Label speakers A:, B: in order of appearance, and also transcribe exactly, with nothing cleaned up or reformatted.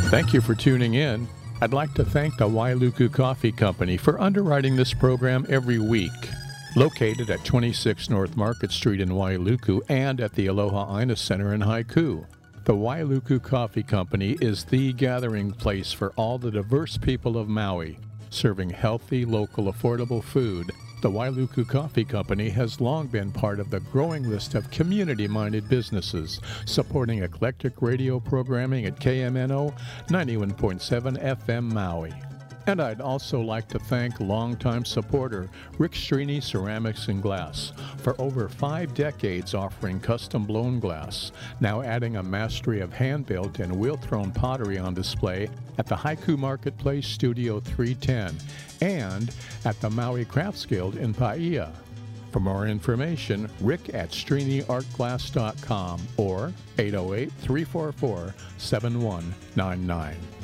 A: Thank you for tuning in. I'd like to thank the Wailuku Coffee Company for underwriting this program every week. Located at twenty-six North Market Street in Wailuku and at the Aloha Ina Center in Haiku. The Wailuku Coffee Company is the gathering place for all the diverse people of Maui. Serving healthy, local, affordable food, the Wailuku Coffee Company has long been part of the growing list of community-minded businesses, supporting eclectic radio programming at K M N O ninety-one point seven F M Maui. And I'd also like to thank longtime supporter Rick Strini Ceramics and Glass for over five decades offering custom blown glass, now adding a mastery of hand-built and wheel-thrown pottery on display at the Haiku Marketplace Studio three ten and at the Maui Crafts Guild in Paia. For more information, rick at strini art glass dot com or eight oh eight, three four four, seven one nine nine.